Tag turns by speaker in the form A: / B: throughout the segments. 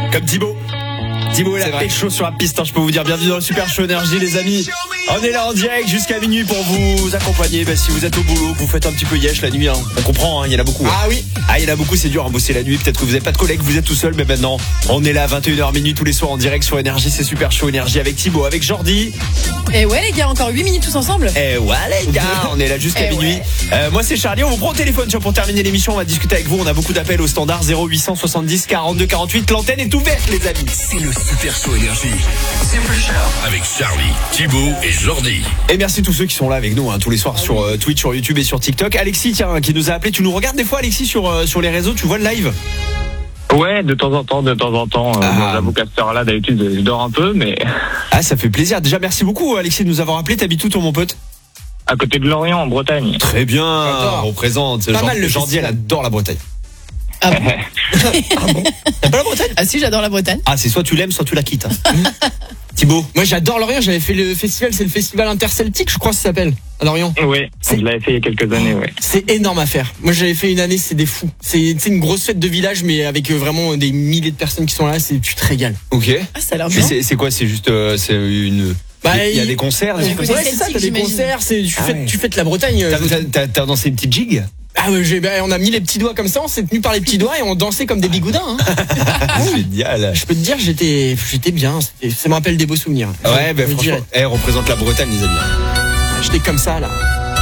A: Comme Thibaut. Thibaut et la pécho sur la piste, hein, je peux vous dire. Bienvenue dans le Super Show Énergie, les amis. On est là en direct jusqu'à minuit pour vous accompagner. Si vous êtes au boulot, que vous faites un petit peu yesh la nuit, hein. On comprend, hein, il y en a beaucoup.
B: Ah oui.
A: Il y en a beaucoup, c'est dur à bosser la nuit. Peut-être que vous n'avez pas de collègues, vous êtes tout seul, mais maintenant, on est là à 21h minuit tous les soirs en direct sur Énergie. C'est Super Show Énergie avec Thibaut, avec Jordi.
C: Et ouais les gars, encore 8 minutes tous ensemble.
A: Et ouais les gars, on est là jusqu'à minuit. Moi c'est Charlie, on vous prend au téléphone pour terminer l'émission. On va discuter avec vous, on a beaucoup d'appels au standard 0870 42 48. L'antenne est ouverte les amis.
D: C'est le Super Show Énergie. Super Show avec Charlie, Thibaut et Jordi.
A: Et merci à tous ceux qui sont là avec nous, hein, tous les soirs sur Twitch, sur YouTube et sur TikTok. Alexis, tiens, qui nous a appelé. Tu nous regardes des fois, Alexis, sur les réseaux, tu vois le live?
E: Ouais, de temps en temps. Bon, j'avoue qu'à cette heure-là, d'habitude, je dors un peu, mais...
A: Ah, ça fait plaisir. Déjà, merci beaucoup, Alexis, de nous avoir appelé. T'habites où, toi, mon pote?
E: À côté de Lorient, en Bretagne.
A: Très bien, on représente.
B: Pas mal, le
A: Jordi, elle adore la Bretagne.
C: Ah bon?
B: Ah bon? T'as pas la Bretagne?
C: Ah si, j'adore la Bretagne.
A: Ah, c'est soit tu l'aimes, soit tu la quittes. Thibaut?
B: Moi j'adore Lorient, j'avais fait le festival, c'est le festival interceltique, je crois que ça s'appelle, à Lorient.
E: Oui, je l'avais fait il y a quelques années, ouais.
B: C'est énorme à faire. Moi j'avais fait une année, c'est des fous. C'est une grosse fête de village, mais avec vraiment des milliers de personnes qui sont là, tu te régales.
A: Ok.
C: Ah, ça a l'air bien.
A: C'est quoi? C'est juste, c'est une... Il y a des concerts, des trucs comme ça.
B: Ouais, c'est ça, t'as des
C: j'imagine.
B: concerts, tu fêtes la Bretagne.
A: T'as dansé une petite gigue?
B: Ah ouais, on a mis les petits doigts comme ça, on s'est tenu par les petits doigts et on dansait comme des bigoudins. Hein.
A: Génial.
B: Je peux te dire, j'étais bien. Ça me rappelle des beaux souvenirs.
A: Ouais, franchement, elle représente la Bretagne, les amis.
B: J'étais comme ça là.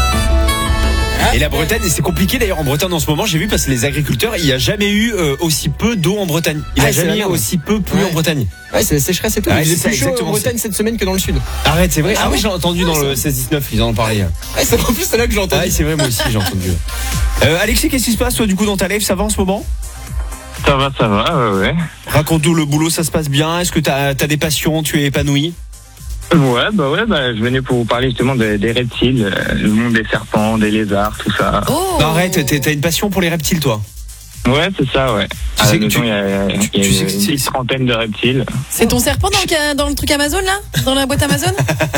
A: Et la Bretagne, c'est compliqué d'ailleurs en Bretagne en ce moment, j'ai vu, parce que les agriculteurs, il n'y a jamais eu aussi peu d'eau en Bretagne. Il n'y a jamais eu aussi peu plu en Bretagne.
B: Ouais, c'est la sécheresse et tout.
A: Ouais,
B: Il
A: c'est
B: faisait plus chaud
A: exactement
B: en Bretagne cette semaine que dans le sud.
A: Arrête, c'est vrai.
B: Ah
A: oui,
B: ouais.
A: j'ai entendu dans le 16-19, ils en ont parlé.
B: Ouais, en plus, c'est là que j'ai entendu.
A: Ah, c'est vrai, moi aussi, j'ai entendu. Alexis, qu'est-ce qui se passe, toi, du coup, dans ta life? Ça va en ce moment?
E: Ça va, ouais.
A: Raconte-nous le boulot, ça se passe bien? Est-ce que t'as des passions? Tu es épanoui?
E: Ouais, je venais pour vous parler justement des reptiles, le monde des serpents, des lézards, tout ça.
C: Oh.
A: Non, arrête, t'as une passion pour les reptiles, toi?
E: Ouais, c'est ça, ouais.
A: Tu sais que
E: il y a une petite trentaine de reptiles.
C: C'est ton serpent dans le truc Amazon là? Dans la boîte Amazon?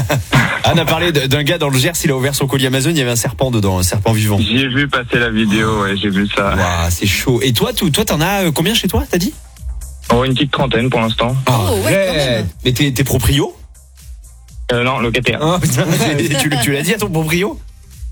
A: On a parlé d'un gars dans le Gers, il a ouvert son colis Amazon, il y avait un serpent dedans, un serpent vivant.
E: J'ai vu passer la vidéo, ouais, j'ai vu ça.
A: Waouh, c'est chaud. Et toi, t'en as combien chez toi, t'as dit?
E: Oh, une petite trentaine pour l'instant.
C: Oh, ouais, quand même.
A: Mais t'es proprio?
E: Non, locataire.
A: Oh, putain, tu l'as dit à ton proprio?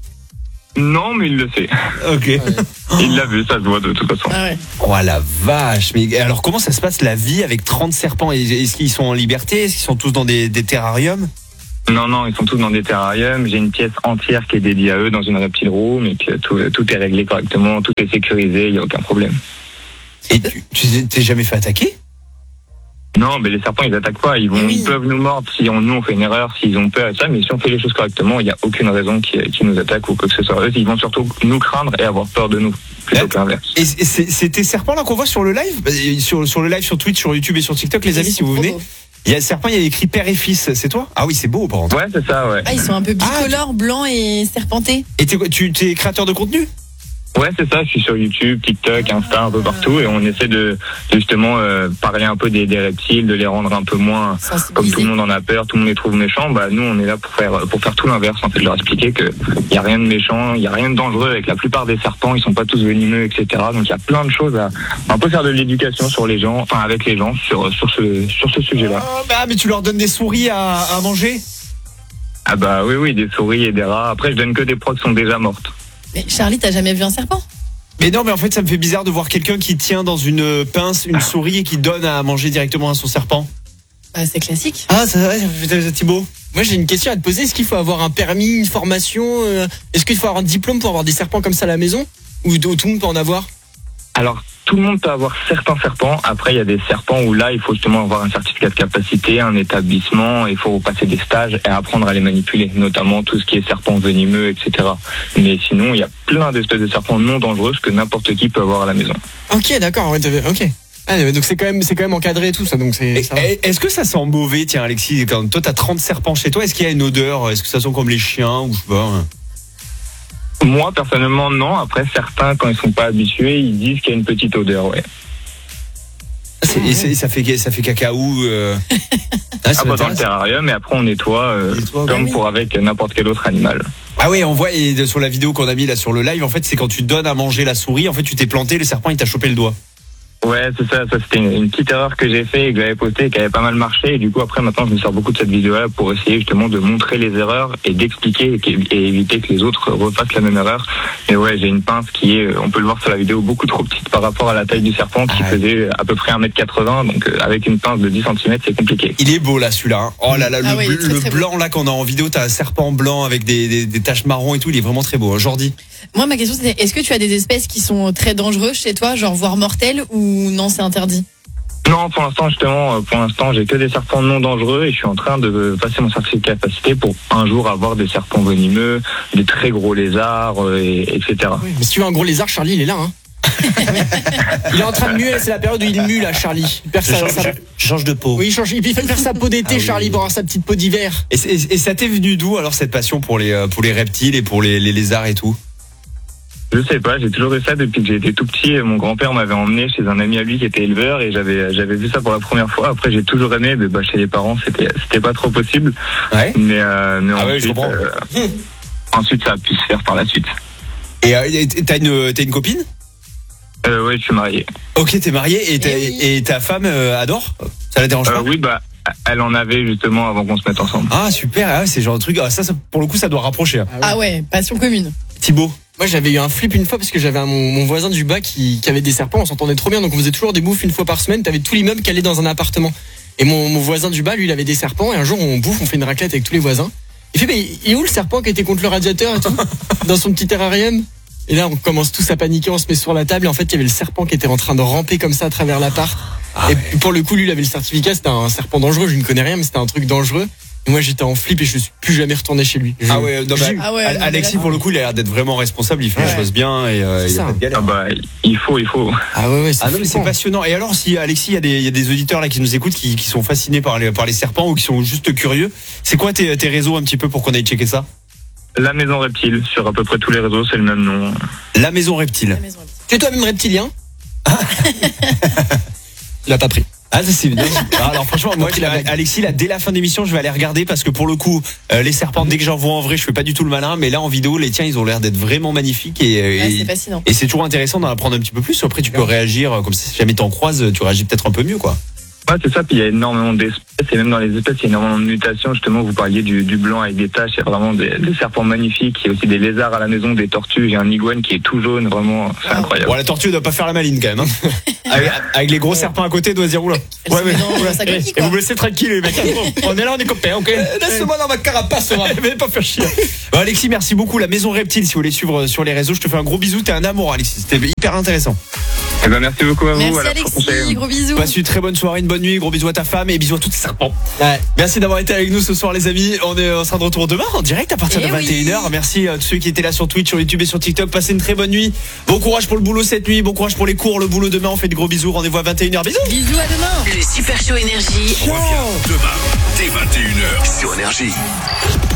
E: Non, mais il le sait.
A: Ok.
E: Il l'a vu, ça se voit de toute façon.
C: Ah ouais.
A: Oh la vache. Mais alors comment ça se passe la vie avec 30 serpents? Est-ce qu'ils sont en liberté? Est-ce qu'ils sont tous dans des terrariums?
E: Non, ils sont tous dans des terrariums. J'ai une pièce entière qui est dédiée à eux dans une reptile room, et puis tout est réglé correctement, tout est sécurisé, il n'y a aucun problème.
A: Et tu t'es jamais fait attaquer?
E: Non, mais les serpents, ils attaquent pas. Ils peuvent nous mordre si on fait une erreur, s'ils ont peur et ça, mais si on fait les choses correctement, il n'y a aucune raison qu'ils nous attaquent ou quoi que ce soit. Eux, ils vont surtout nous craindre et avoir peur de nous, plutôt que l'inverse.
A: Et c'est tes serpents là qu'on voit sur le live? Sur le live sur Twitch, sur YouTube et sur TikTok, les amis, si vous venez. Il y a serpent, il y a écrit père et fils, c'est toi? Ah oui, c'est beau par contre.
E: Ouais, c'est ça, ouais.
C: Ah, ils sont un peu bicolores, blancs et serpentés.
A: Et t'es créateur de contenu?
E: Ouais, c'est ça, je suis sur YouTube, TikTok, Insta, un peu partout, et on essaie de justement parler un peu des reptiles, de les rendre un peu moins, comme tout le monde en a peur, tout le monde les trouve méchants. Bah nous, on est là pour faire tout l'inverse, en fait, leur expliquer que il y a rien de méchant, il y a rien de dangereux avec la plupart des serpents, ils sont pas tous venimeux, etc. Donc il y a plein de choses à un peu faire de l'éducation sur les gens, enfin avec les gens sur ce sujet-là.
A: Mais tu leur donnes des souris à manger?
E: Ah bah oui, des souris et des rats. Après, je donne que des proies qui sont déjà mortes.
C: Mais Charlie, t'as jamais vu un serpent?
A: Mais non, mais en fait, ça me fait bizarre de voir quelqu'un qui tient dans une pince une souris et qui donne à manger directement à son serpent.
C: Bah, c'est classique.
A: Ah, ça fait Thibaut.
B: Moi j'ai une question à te poser. Est-ce qu'il faut avoir un permis, une formation? Est-ce qu'il faut avoir un diplôme pour avoir des serpents comme ça à la maison? Ou tout le monde peut en avoir?
E: Alors, tout le monde peut avoir certains serpents. Après, il y a des serpents où là, il faut justement avoir un certificat de capacité, un établissement, il faut passer des stages et apprendre à les manipuler, notamment tout ce qui est serpents venimeux, etc. Mais sinon, il y a plein d'espèces de serpents non dangereux que n'importe qui peut avoir à la maison.
B: Ok, d'accord, ouais, ok. Ah, donc c'est quand même encadré et tout ça, donc ça va.
A: Est-ce que ça sent mauvais, tiens Alexis, quand toi t'as 30 serpents chez toi, est-ce qu'il y a une odeur? Est-ce que ça sent comme les chiens ou je sais pas?
E: Moi, personnellement, non. Après, certains, quand ils sont pas habitués, ils disent qu'il y a une petite odeur, ouais.
A: Ça fait cacaou.
E: Dans le terrarium, et après on nettoie, comme pour avec n'importe quel autre animal.
A: Ah oui, on voit sur la vidéo qu'on a mis là sur le live, en fait, c'est quand tu donnes à manger la souris, en fait, tu t'es planté, le serpent il t'a chopé le doigt.
E: Ouais, c'est ça. Ça, c'était une petite erreur que j'ai fait et que j'avais postée et qui avait pas mal marché. Et du coup, après, maintenant, je me sers beaucoup de cette vidéo-là pour essayer justement de montrer les erreurs et d'expliquer et éviter que les autres refassent la même erreur. Mais ouais, j'ai une pince qui est, on peut le voir sur la vidéo, beaucoup trop petite par rapport à la taille du serpent qui faisait à peu près 1m80. Donc, avec une pince de 10 cm, c'est compliqué.
A: Il est beau là, celui-là. Hein. Oh là là,
C: Ah oui, il est très,
A: le
C: très
A: blanc là qu'on a en vidéo, t'as un serpent blanc avec des taches marron et tout. Il est vraiment très beau. Hein. Jordi.
C: Moi, ma question c'était, est-ce que tu as des espèces qui sont très dangereuses chez toi, genre voire mortelles, ou non, c'est interdit?
E: Non, pour l'instant, j'ai que des serpents non dangereux et je suis en train de passer mon certificat de capacité pour un jour avoir des serpents venimeux, des très gros lézards, etc.
B: Oui, mais si tu veux un gros lézard, Charlie, il est là. Hein. Il est en train de muer, c'est la période où il mue là, Charlie. Il perd
A: Change de peau.
B: Oui, il change. Et puis il fait faire sa peau d'été, Charlie, pour avoir sa petite peau d'hiver.
A: Et ça t'est venu d'où alors cette passion pour les reptiles et pour les lézards et tout?
E: Je sais pas, j'ai toujours eu ça depuis que j'ai été tout petit. Mon grand-père m'avait emmené chez un ami à lui qui était éleveur et j'avais vu ça pour la première fois. Après, j'ai toujours aimé, mais chez les parents, c'était pas trop possible.
A: Ouais.
E: Mais
A: ouais, je comprends.
E: Ensuite, ça a pu se faire par la suite.
A: Et t'as une copine?
E: Ouais, je suis marié.
A: Ok, t'es marié et ta femme adore? Ça la dérange pas?
E: Oui, elle en avait justement avant qu'on se mette ensemble.
A: Ah super, c'est le genre de truc. Ça pour le coup, ça doit rapprocher.
C: Ah ouais, passion commune.
A: Thibaut.
B: Moi, j'avais eu un flip une fois parce que j'avais mon voisin du bas qui avait des serpents. On s'entendait trop bien, donc on faisait toujours des bouffes une fois par semaine. T'avais tout l'immeuble qui allait dans un appartement. Et mon voisin du bas, lui, il avait des serpents. Et un jour, on bouffe, on fait une raclette avec tous les voisins. Il fait, mais il est où le serpent qui était contre le radiateur et tout, dans son petit terrarium? Et là, on commence tous à paniquer, on se met sur la table. Et en fait, il y avait le serpent qui était en train de ramper comme ça à travers l'appart. Et pour le coup, lui, il avait le certificat. C'était un serpent dangereux. Je ne connais rien, mais c'était un truc dangereux. Et moi, j'étais en flip et je suis plus jamais retourné chez lui.
A: Alexis, pour le coup, il a l'air d'être vraiment responsable. Il fait les choses bien et il y a pas de galère.
E: Il faut.
B: Ah ouais,
A: c'est passionnant. Et alors, si Alexis, il y a des auditeurs là qui nous écoutent, qui sont fascinés par les serpents ou qui sont juste curieux, c'est quoi tes réseaux un petit peu pour qu'on aille checker ça?
E: La Maison Reptile, sur à peu près tous les réseaux, c'est le même nom.
A: La Maison Reptile.
B: Tu es toi-même reptilien? Il a pas pris.
A: Ah, ça c'est bien. Alors franchement, moi, Alexis, là, dès la fin d'émission, je vais aller regarder parce que pour le coup, les serpents, dès que j'en vois en vrai, je fais pas du tout le malin, mais là en vidéo, les tiens, ils ont l'air d'être vraiment magnifiques
C: c'est fascinant.
A: Et c'est toujours intéressant d'en apprendre un petit peu plus. Après, tu peux réagir comme si jamais t'en croises, tu réagis peut-être un peu mieux, quoi.
E: Ouais, c'est ça, puis il y a énormément d'espèces, et même dans les espèces, il y a énormément de mutations. Justement, vous parliez du blanc avec des taches, il y a vraiment des serpents magnifiques, il y a aussi des lézards à la maison, des tortues, j'ai un iguane qui est tout jaune, vraiment, c'est incroyable.
A: Bon, la tortue doit pas faire la maline quand même, hein. avec les gros serpents à côté, doit se dire, oula.
C: Ouais, mais et
A: vous me laissez tranquille, les mecs. On est là, on est copains, ok? Laisse-moi dans ma carapace, mais pas faire chier. Bon, Alexis, merci beaucoup. La Maison Reptile, si vous voulez suivre sur les réseaux, je te fais un gros bisou, t'es un amour, Alexis. C'était hyper intéressant.
E: Eh ben, merci beaucoup à vous.
C: Merci Alexis, gros bisous.
A: Passe une très bonne soirée, une bonne nuit, gros bisous à ta femme et bisous à tous les serpents. Ouais. Merci d'avoir été avec nous ce soir les amis. On sera de retour demain en direct à partir de 21h. Merci à tous ceux qui étaient là sur Twitch, sur YouTube et sur TikTok. Passez une très bonne nuit. Bon courage pour le boulot cette nuit, bon courage pour les cours, le boulot demain. On fait de gros bisous. Rendez-vous à 21h. Bisous.
C: Bisous à demain.
F: Le Super Show Énergie.
D: On revient demain dès 21h sur Énergie.